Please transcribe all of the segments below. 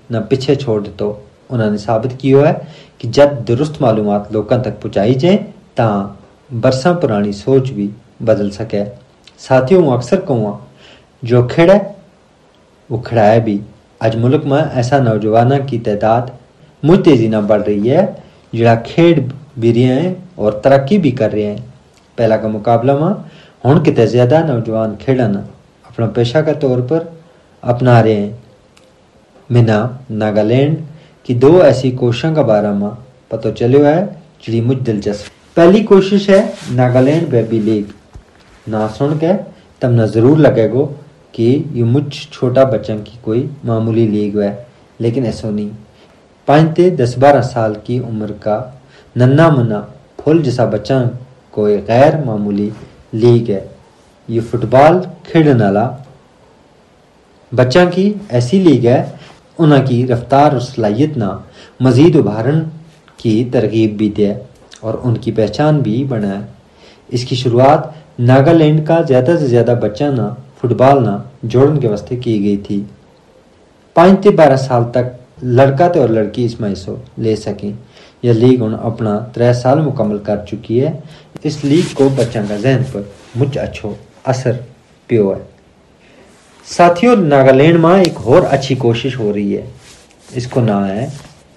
نہ پیچھے چھوڑ دیتو انہوں نے ثابت کیا ہے کہ جب درست معلومات لوگوں تک پہنچائی جائیں تاں برساں پرانی سوچ بھی بدل سکے۔ ساتھیوں میں اکثر کہوں جو کھڑے وہ کھڑا ہے بھی۔ اج ملک میں ایسا نوجوانوں کی تعداد مجھ تیزی نہ بڑھ رہی ہے جڑا کھیڑ بھی رہے ہیں اور ترقی بھی کر رہے ہیں۔ پہلا کا مقابلہ میں ہن کتے زیادہ نوجوان کھیڑنا اپنا پیشہ کا طور پر اپنا رہے ہیں۔ منا ناگالینڈ کی 2 ایسی کوششوں کا بارے میں پتہ چلو ہے جڑی مجھ دلچسپ۔ پہلی کوشش ہے ناگالینڈ بیبی لیگ۔ نا سن کے تم نے ضرور لگے گو کہ یہ مجھ چھوٹا بچوں کی کوئی معمولی لیگ ہے، لیکن ایسا نہیں۔ 5 سے 10-12 سال کی عمر کا ننا منا پھول جیسا بچہ کوئی غیر معمولی لیگ ہے۔ یہ فٹ بال کھیلنے والا بچوں کی ایسی لیگ ہے انہوں کی رفتار اور صلاحیت نہ مزید ابھارن کی ترغیب بھی دے اور ان کی پہچان بھی بنائے۔ اس کی شروعات ناگالینڈ کا زیادہ سے زیادہ بچہ نہ فٹ بال نہ جوڑن کے واسطے کی گئی تھی۔ 5 سے 12 سال تک لڑکا اور لڑکی اس میں حصہ لے سکیں۔ یہ لیگ ان اپنا 3 سال مکمل کر چکی ہے۔ اس لیگ کو بچوں کا ذہن پر مجھ اچھو اثر پیو ہے۔ ساتھیوں ناگالینڈ میں ایک اور اچھی کوشش ہو رہی ہے، اس کو نام ہے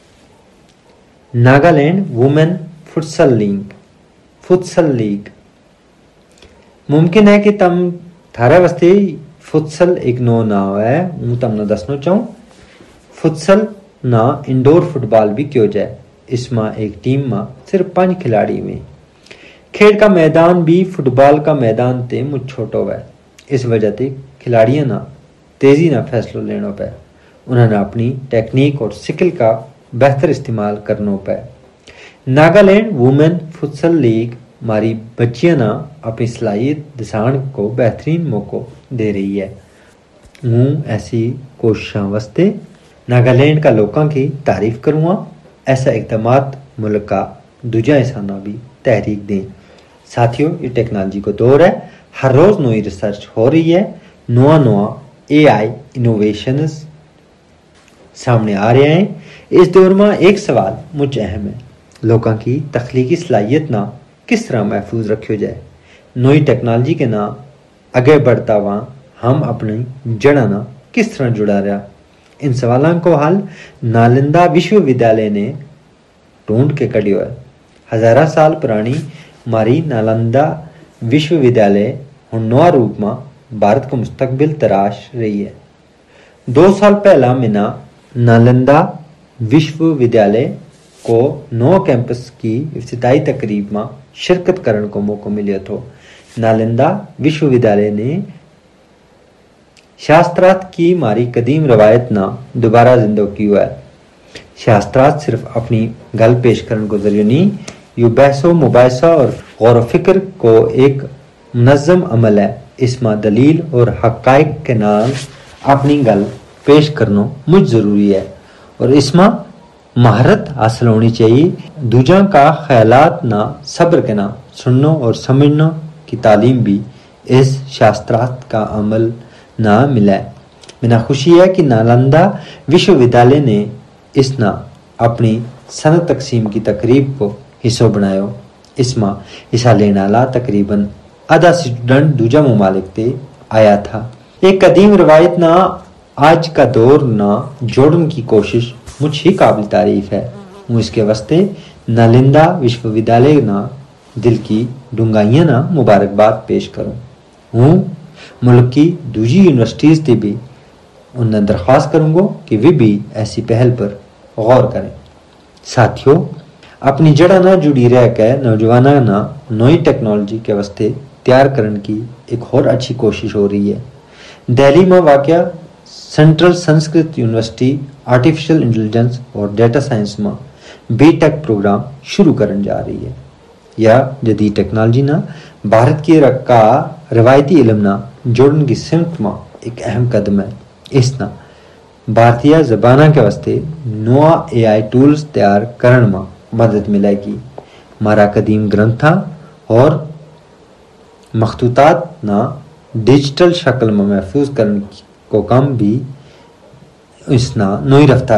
ناگالینڈ وومن فٹسل لیگ۔ ممکن ہے کہ تم تھارے واسطے فٹسل ایک نو نام ہے، میں تم نے دسنا چاہوں۔ فٹسل نہ انڈور فٹ بال بھی کیوں جائے۔ اس میں ایک ٹیم میں صرف 5 کھلاڑی میں۔ کھیل کا میدان بھی فٹ بال کا میدان تے مجھ چھوٹو ہے، اس وجہ تے کھلاڑیوں نہ تیزی نہ فیصلہ لینا پہ، انہوں نے اپنی ٹیکنیک اور سکل کا بہتر استعمال کرنا پہ۔ ناگالینڈ وومن فٹسل لیگ ہماری بچیاں نہ اپنی صلاحیت دسان کو بہترین موقع دے رہی ہے۔ ہوں ایسی کوششاں واسطے ناگالینڈ کا لوگوں کی تعریف کروں گا۔ ایسا اقدامات ملک کا دوجا حصہ نہ بھی تحریک دیں۔ ساتھیوں یہ ٹیکنالوجی کو دور ہے، ہر روز نئی ریسرچ ہو رہی ہے، نوا AI انوویشنز سامنے آ رہے ہیں۔ اس دور میں ایک سوال مجھ اہم ہے، لوگوں کی تخلیقی صلاحیت نہ کس طرح محفوظ رکھو جائے۔ نئی ٹیکنالوجی کے نام آگے بڑھتا ہوا ہم اپنی جڑوں نہ کس طرح جڑا رہا۔ ان سوالوں کو حل نالندہ وشو ودیالیہ نے ڈھونڈ کے کڑیو ہے۔ ہزارہ سال پرانی ہماری نالندہ وشو ودیالیہ ہن نوا روپ میں بھارت کو مستقبل تراش رہی ہے۔ 2 سال پہلا منا نالندہ وشو ودیالیہ کو نو کیمپس کی افتتاحی تقریب میں شرکت کرنے کو موقع ملیا تھا۔ نالندہ وشو ودیالیہ نے شاسترات کی ہماری قدیم روایت نہ دوبارہ زندہ کیا ہے۔ شاسترات صرف اپنی گل پیش کرنے کو ذریعہ نہیں، یہ بحث و مباحثہ اور غور و فکر کو ایک منظم عمل ہے۔ اس میں دلیل اور حقائق کے نام اپنی گل پیش کرنا مجھ ضروری ہے اور اس میں مہارت حاصل ہونی چاہیے۔ دوجاں کا خیالات نہ صبر کے نام سننا اور سمجھنا کی تعلیم بھی اس شاسترات کا عمل نہ ملا ہے۔ منا خوشی ہے کہ نالندہ وشو ودیالیہ نے اس نہ اپنی سند تقسیم کی تقریب کو حصہ بنایا۔ اس میں حصہ لینے والا تقریباً آدھا اسٹوڈنٹ دوجا ممالک تے آیا تھا۔ ایک قدیم روایت نہ آج کا دور نہ جوڑن کی کوشش مجھ ہی قابل تعریف ہے۔ ہوں اس کے واسطے نالندہ وشو ودیالیہ نہ دل کی ڈونگائیاں نہ مبارکباد پیش کروں۔ ہوں ملک کی دوجی یونیورسٹیز تے بھی انہیں درخواست کروں گا کہ وہ بھی ایسی پہل پر غور کریں۔ ساتھیوں اپنی جڑا نہ جڑی رہ کے نوجوانوں نہ نئی ٹیکنالوجی کے واسطے تیار کرنے کی ایک اور اچھی کوشش ہو رہی ہے۔ دہلی میں واقع central Sanskrit university artificial intelligence اور ڈیٹا سائنس میں BTech پروگرام شروع کرنے جا رہی ہے۔ یہ جدید ٹیکنالوجی نہ بھارت کی کا روایتی علم نہ جوڑنے کی سمت میں ایک اہم قدم ہے۔ اس نہ بھارتیہ زبانوں کے واسطے نوا AI ٹولز تیار کرنے میں مدد ملے گی۔ ہمارا قدیم گرنتھا اور مخطوطات نہ ڈیجیٹل شکل میں محفوظ کرنے کو کام بھی اس نہ نئی رفتار